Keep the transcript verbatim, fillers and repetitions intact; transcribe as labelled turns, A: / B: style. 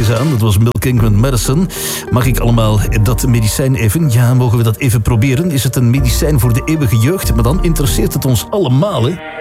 A: is aan. Dat was Milk England Medicine. Mag ik allemaal dat medicijn even? Ja, mogen we dat even proberen? Is het een medicijn voor de eeuwige jeugd? Maar dan interesseert het ons allemaal, hè?